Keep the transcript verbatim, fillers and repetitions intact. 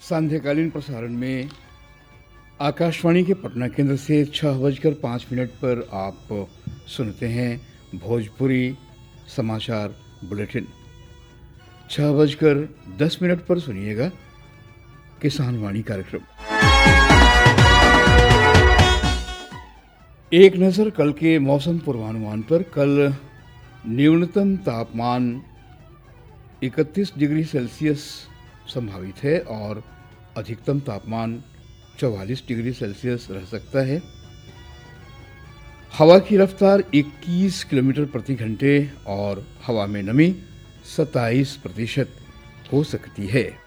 सांध्यकालीन प्रसारण में आकाशवाणी के पटना केंद्र से छः बजकर पाँच मिनट पर आप सुनते हैं भोजपुरी समाचार बुलेटिन। छः बजकर दस मिनट पर सुनिएगा किसान वाणी कार्यक्रम। एक नज़र कल के मौसम पूर्वानुमान पर। कल न्यूनतम तापमान इकतीस डिग्री सेल्सियस संभावित है और अधिकतम तापमान चौवालीस डिग्री सेल्सियस रह सकता है। हवा की रफ्तार इक्कीस किलोमीटर प्रति घंटे और हवा में नमी सत्ताईस प्रतिशत हो सकती है।